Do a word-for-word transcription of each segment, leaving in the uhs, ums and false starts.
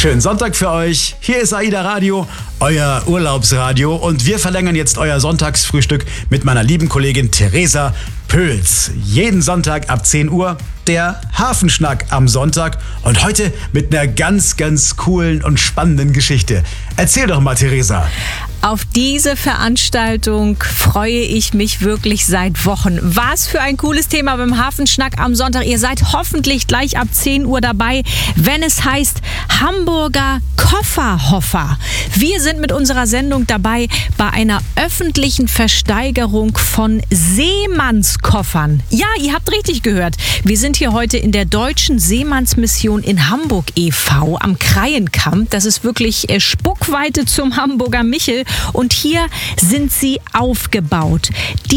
Schönen Sonntag für euch. Hier ist AIDA Radio, euer Urlaubsradio. Und wir verlängern jetzt euer Sonntagsfrühstück mit meiner lieben Kollegin Theresa Pöls. Jeden Sonntag ab zehn Uhr der Hafenschnack am Sonntag. Und heute mit einer ganz, ganz coolen und spannenden Geschichte. Erzähl doch mal, Theresa. Auf diese Veranstaltung freue ich mich wirklich seit Wochen. Was für ein cooles Thema beim Hafenschnack am Sonntag. Ihr seid hoffentlich gleich ab zehn Uhr dabei, wenn es heißt Hamburger Kofferhoffer. Wir sind mit unserer Sendung dabei bei einer öffentlichen Versteigerung von Seemannskoffern. Ja, ihr habt richtig gehört. Wir sind hier heute in der Deutschen Seemannsmission in Hamburg e V am Kreienkamp. Das ist wirklich äh, Spuckweite zum Hamburger Michel. Und hier sind sie aufgebaut.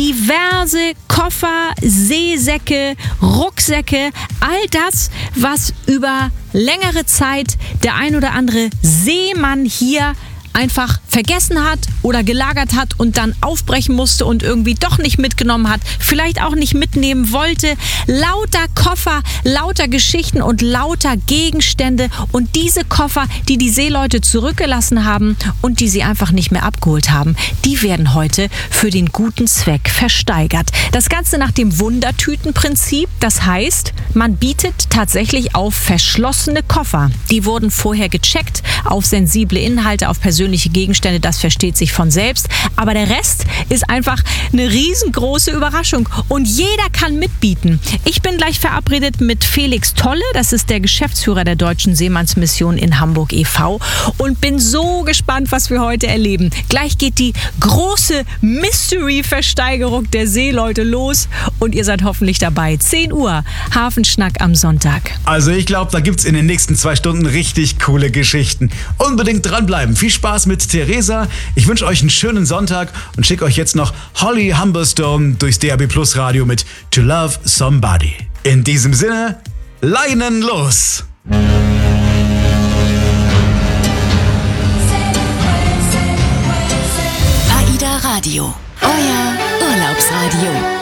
Diverse Koffer, Seesäcke, Rucksäcke, all das, was über längere Zeit der ein oder andere Seemann hier einfach vergessen hat oder gelagert hat und dann aufbrechen musste und irgendwie doch nicht mitgenommen hat, vielleicht auch nicht mitnehmen wollte. Lauter Koffer, lauter Geschichten und lauter Gegenstände und diese Koffer, die die Seeleute zurückgelassen haben und die sie einfach nicht mehr abgeholt haben, die werden heute für den guten Zweck versteigert. Das Ganze nach dem Wundertütenprinzip, das heißt, man bietet tatsächlich auf verschlossene Koffer. Die wurden vorher gecheckt auf sensible Inhalte, auf persönliche Gegenstände, das versteht sich von selbst. Aber der Rest ist einfach eine riesengroße Überraschung und jeder kann mitbieten. Ich bin gleich verabredet mit Felix Tolle, das ist der Geschäftsführer der Deutschen Seemannsmission in Hamburg e V und bin so gespannt, was wir heute erleben. Gleich geht die große Mystery-Versteigerung der Seeleute los und ihr seid hoffentlich dabei. zehn Uhr, Hafenschnack am Sonntag. Also ich glaube, da gibt's in den nächsten zwei Stunden richtig coole Geschichten. Unbedingt dranbleiben. Viel Spaß mit Theresa. Ich wünsche euch einen schönen Sonntag und schicke euch jetzt noch Holly Humberstone durchs D A B Plus Radio mit To Love Somebody. In diesem Sinne, Leinen los! AIDA Radio, euer Urlaubsradio.